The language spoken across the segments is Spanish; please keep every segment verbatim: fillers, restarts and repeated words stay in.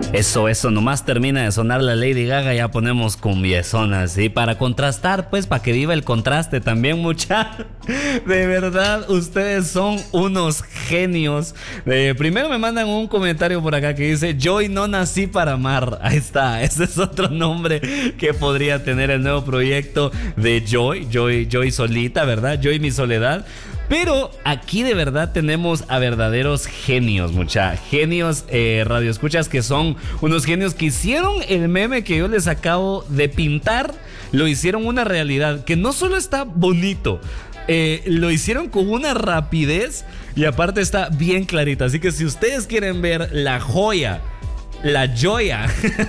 Eso, eso, nomás termina de sonar la Lady Gaga, ya ponemos cumbiezonas, ¿sí? Para contrastar, pues, para que viva el contraste también, mucha. De verdad, ustedes son unos genios. Eh, primero me mandan un comentario por acá que dice: Joy, no nací para amar. Ahí está, ese es otro nombre que podría tener el nuevo proyecto de Joy. Joy, Joy solita, ¿verdad? Joy, mi soledad. Pero aquí de verdad tenemos a verdaderos genios, mucha. Genios eh, radioescuchas, que son unos genios que hicieron el meme que yo les acabo de pintar. Lo hicieron una realidad, que no solo está bonito, eh, lo hicieron con una rapidez y aparte está bien clarita. Así que si ustedes quieren ver la joya, la joya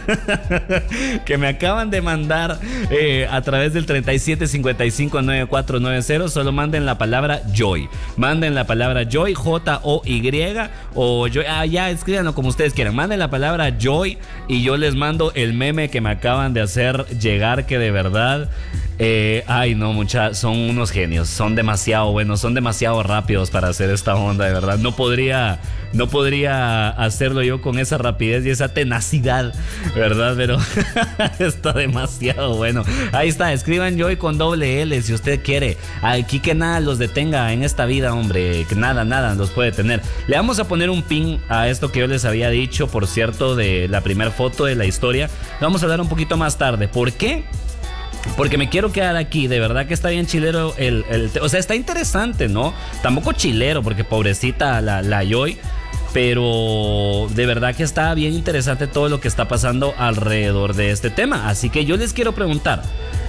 que me acaban de mandar eh, a través del treinta y siete cincuenta y cinco noventa y cuatro noventa, solo manden la palabra Joy. Manden la palabra Joy, J O Y o Joy. Ah, ya, escríbanlo como ustedes quieran. Manden la palabra Joy y yo les mando el meme que me acaban de hacer llegar, que de verdad... Eh, ay no, mucha, son unos genios, son demasiado buenos, son demasiado rápidos para hacer esta onda, de verdad. No podría, no podría hacerlo yo con esa rapidez y esa tenacidad, ¿verdad? Pero está demasiado bueno. Ahí está, escriban Joy con doble L si usted quiere. Aquí que nada los detenga en esta vida, hombre, que nada, nada los puede tener. Le vamos a poner un pin a esto que yo les había dicho, por cierto, de la primera foto de la historia. Vamos a hablar un poquito más tarde. ¿Por qué? Porque me quiero quedar aquí, de verdad que está bien chilero el, el, o sea, está interesante, ¿no? Tampoco chilero, porque pobrecita la, la Joy, pero de verdad que está bien interesante todo lo que está pasando alrededor de este tema. Así que yo les quiero preguntar,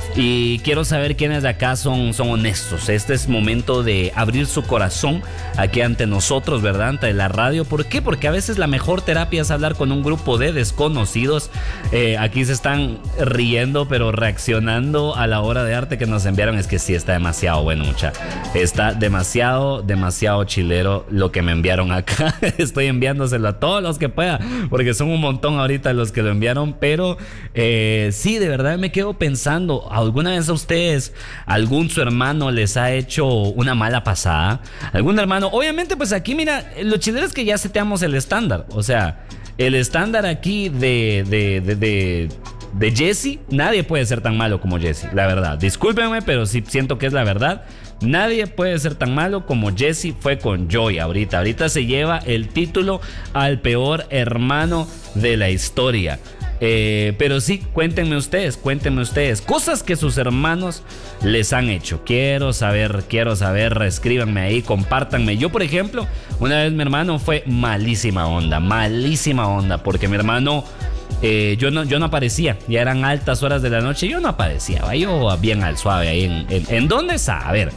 y quiero saber quiénes de acá son, son honestos. Este es momento de abrir su corazón aquí ante nosotros, ¿verdad? Ante la radio. ¿Por qué? Porque a veces la mejor terapia es hablar con un grupo de desconocidos. Eh, aquí se están riendo, pero reaccionando a la obra de arte que nos enviaron. Es que sí, está demasiado bueno, mucha. Está demasiado, demasiado chilero lo que me enviaron acá. Estoy enviándoselo a todos los que pueda, porque son un montón ahorita los que lo enviaron. Pero eh, sí, de verdad me quedo pensando, ¿alguna vez a ustedes, algún su hermano les ha hecho una mala pasada? ¿Algún hermano? Obviamente, pues aquí, mira, lo chilero es que ya seteamos el estándar. O sea, el estándar aquí de, de, de, de, de Jesse, nadie puede ser tan malo como Jesse, la verdad. Discúlpenme, pero sí siento que es la verdad. Nadie puede ser tan malo como Jesse fue con Joy ahorita. Ahorita se lleva el título al peor hermano de la historia. Eh, pero sí, cuéntenme ustedes, cuéntenme ustedes cosas que sus hermanos les han hecho. Quiero saber, quiero saber, escríbanme ahí, compártanme. Yo, por ejemplo, una vez mi hermano fue malísima onda, malísima onda, porque mi hermano, eh, yo, no, yo no aparecía, ya eran altas horas de la noche, yo no aparecía, yo bien al suave ahí, en, en, ¿en dónde es? A ver,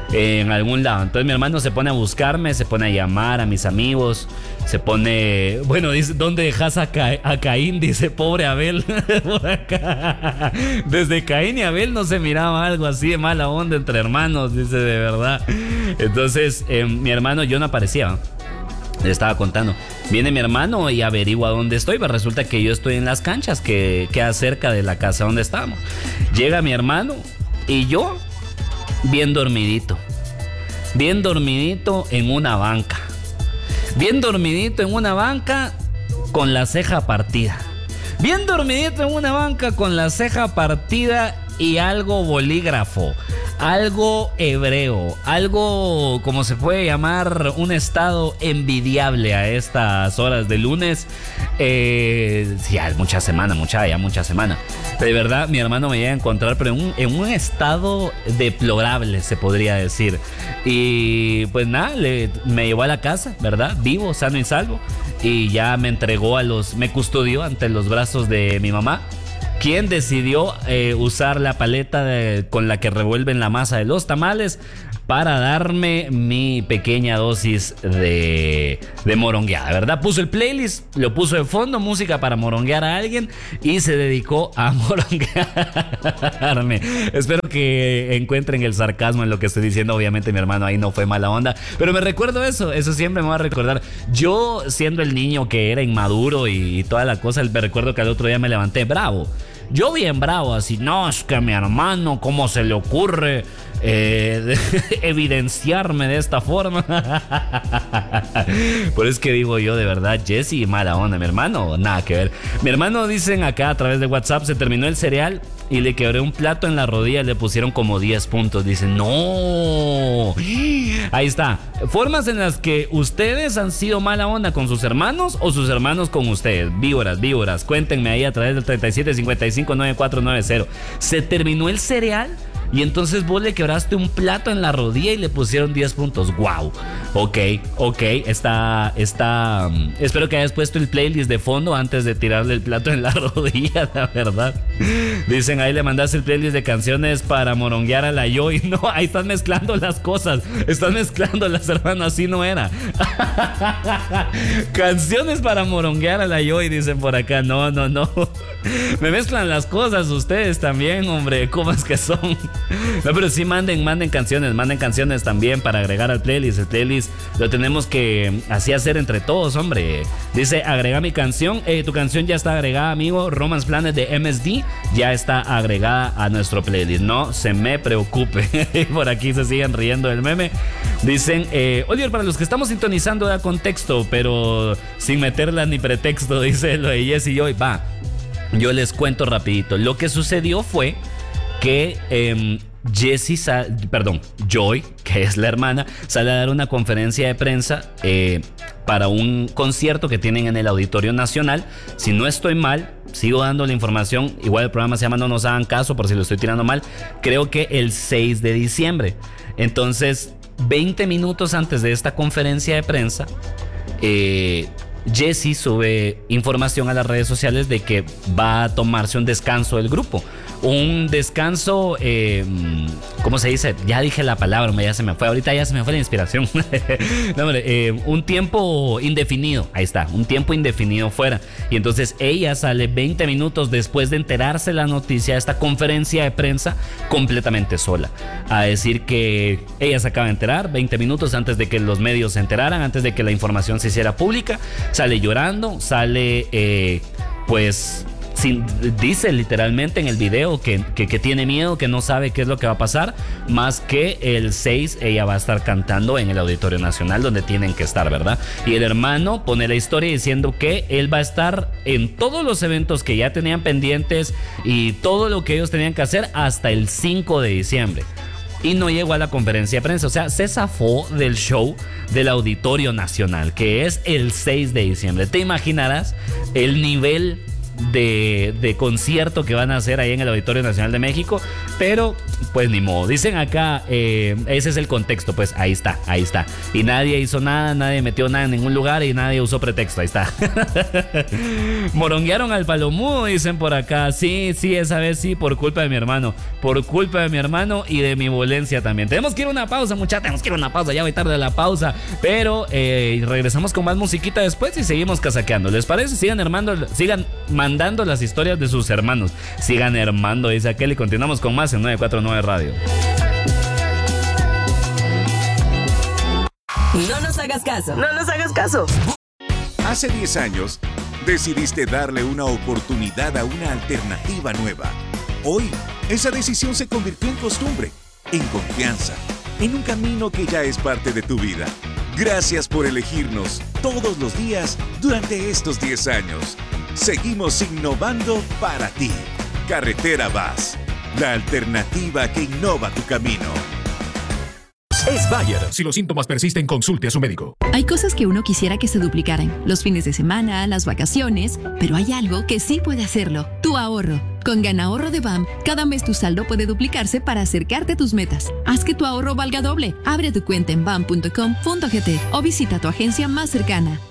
en algún lado. Entonces mi hermano se pone a buscarme, se pone a llamar a mis amigos, se pone, bueno, dice, ¿dónde dejas a, Ca- a Caín? Dice, pobre Abel. Por acá. Desde Caín y Abel no se miraba algo así de mala onda entre hermanos, dice, de verdad. Entonces eh, mi hermano, yo no aparecía, le estaba contando. Viene mi hermano y averigua dónde estoy. Pues resulta que yo estoy en las canchas que queda cerca de la casa donde estábamos. Llega mi hermano y yo bien dormidito, bien dormidito en una banca, bien dormidito en una banca con la ceja partida, bien dormidito en una banca con la ceja partida y algo bolígrafo, algo hebreo, algo como se puede llamar un estado envidiable a estas horas de lunes. Eh, ya mucha semana, mucha, ya mucha semana. De verdad, mi hermano me llega a encontrar, pero en un, en un estado deplorable, se podría decir. Y pues nada, le, me llevó a la casa, ¿verdad? Vivo, sano y salvo. Y ya me entregó a los, me custodió ante los brazos de mi mamá, quien decidió eh, usar la paleta de, con la que revuelven la masa de los tamales para darme mi pequeña dosis de, de morongueada, ¿verdad? Puso el playlist, lo puso de fondo, música para moronguear a alguien, y se dedicó a moronguearme. Espero que encuentren el sarcasmo en lo que estoy diciendo. Obviamente mi hermano ahí no fue mala onda, pero me recuerdo eso, eso siempre me va a recordar. Yo, siendo el niño que era inmaduro y, y toda la cosa, me recuerdo que al otro día me levanté bravo. Yo bien bravo, así, no, es que mi hermano, ¿cómo se le ocurre eh, evidenciarme de esta forma. Por eso es que digo yo, de verdad, Jesse, mala onda. Mi hermano, nada que ver. Mi hermano, dicen acá a través de WhatsApp, se terminó el cereal y le quebré un plato en la rodilla y le pusieron como diez puntos. Dicen, no. Ahí está. Formas en las que ustedes han sido mala onda con sus hermanos o sus hermanos con ustedes. Víboras, víboras, cuéntenme ahí a través del treinta y siete cincuenta y cinco noventa y cuatro noventa. Se terminó el cereal y entonces vos le quebraste un plato en la rodilla y le pusieron diez puntos. Wow. Ok, ok. Está, está. Um, espero que hayas puesto el playlist de fondo antes de tirarle el plato en la rodilla, la verdad. Dicen, ahí le mandaste el playlist de canciones para moronguear a la Joy. No, ahí están mezclando las cosas. Están mezclando las hermanas, así no era. Canciones para moronguear a la Joy, dicen por acá. No, no, no. Me mezclan las cosas ustedes también, hombre. ¿Cómo es que son? No, pero sí manden, manden canciones, manden canciones también para agregar al playlist. El playlist lo tenemos que así hacer entre todos, hombre. Dice, agrega mi canción. Eh, tu canción ya está agregada, amigo. Romance Planet de M S D ya está agregada a nuestro playlist. No se me preocupe. Por aquí se siguen riendo del meme. Dicen, eh, Oliver, para los que estamos sintonizando da contexto, pero sin meterla ni pretexto, dice lo de Jesse y hoy. Va, yo les cuento rapidito. Lo que sucedió fue que eh, Jessie, sal, perdón, Joy, que es la hermana, sale a dar una conferencia de prensa eh, para un concierto que tienen en el Auditorio Nacional. Si no estoy mal, sigo dando la información. Igual el programa se llama No Nos Hagan Caso, por si lo estoy tirando mal. Creo que el seis de diciembre. Entonces, veinte minutos antes de esta conferencia de prensa, eh, Jessie sube información a las redes sociales de que va a tomarse un descanso del grupo. Un descanso, eh, ¿cómo se dice? Ya dije la palabra, ya se me fue. Ahorita ya se me fue la inspiración. No, hombre, eh, un tiempo indefinido. Ahí está, un tiempo indefinido fuera. Y entonces ella sale veinte minutos después de enterarse la noticia de esta conferencia de prensa completamente sola. A decir que ella se acaba de enterar veinte minutos antes de que los medios se enteraran, antes de que la información se hiciera pública. Sale llorando, sale eh, pues... Sin, dice literalmente en el video que, que, que tiene miedo, que no sabe qué es lo que va a pasar, más que el seis ella va a estar cantando en el Auditorio Nacional donde tienen que estar, ¿verdad? Y el hermano pone la historia diciendo que él va a estar en todos los eventos que ya tenían pendientes y todo lo que ellos tenían que hacer hasta el cinco de diciembre. Y no llegó a la conferencia de prensa, o sea, se zafó del show del Auditorio Nacional, que es el seis de diciembre. ¿Te imaginarás el nivel de, de concierto que van a hacer ahí en el Auditorio Nacional de México? Pero pues ni modo. Dicen acá, eh, ese es el contexto. Pues ahí está, ahí está. Y nadie hizo nada, nadie metió nada en ningún lugar y nadie usó pretexto. Ahí está. Moronguearon al palomudo, dicen por acá. Sí, sí, esa vez sí, por culpa de mi hermano. Por culpa de mi hermano y de mi violencia también. Tenemos que ir a una pausa, muchachos. Tenemos que ir a una pausa. Ya voy tarde a la pausa. Pero eh, regresamos con más musiquita después y seguimos casaqueando. ¿Les parece? Sigan hermando, sigan mandando las historias de sus hermanos. Sigan hermando, dice aquel. Y continuamos con más en nueve cuatro nueve Radio. No nos hagas caso. No nos hagas caso. Hace diez años, decidiste darle una oportunidad a una alternativa nueva. Hoy, esa decisión se convirtió en costumbre, en confianza, en un camino que ya es parte de tu vida. Gracias por elegirnos todos los días durante estos diez años. Seguimos innovando para ti. Carretera Vas, la alternativa que innova tu camino. Es Bayer. Si los síntomas persisten, consulte a su médico. Hay cosas que uno quisiera que se duplicaran. Los fines de semana, las vacaciones. Pero hay algo que sí puede hacerlo. Tu ahorro. Con GanaHorro de B A M, cada mes tu saldo puede duplicarse para acercarte a tus metas. Haz que tu ahorro valga doble. Abre tu cuenta en bam punto com punto gt o visita tu agencia más cercana.